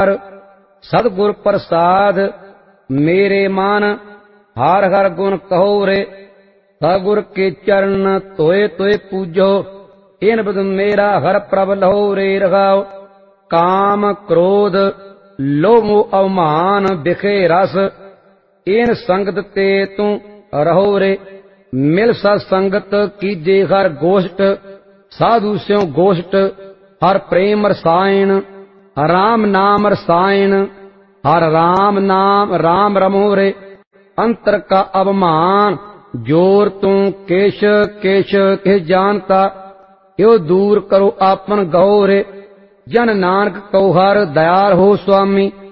हर सतगुर प्रसाद मेरे मान हर हर गुण कहो रे सतगुर के चरण तोए तोए पूजो इन बद मेरा हर प्रभ लहो रे रघाओ काम क्रोध लोभ मोह अवमान बिखे रस इन संगत ते तू रहो रे मिल सत्संगत कीजे हर गोष्ठ साधु स्यों गोष्ठ हर प्रेम रसायन राम नाम रसायन हर राम नाम राम रमो रे अंतर का अवमान जोर तू केश केश के जानता यो दूर करो आपन गहो रे जन नानक कहो हर दयाल हो स्वामी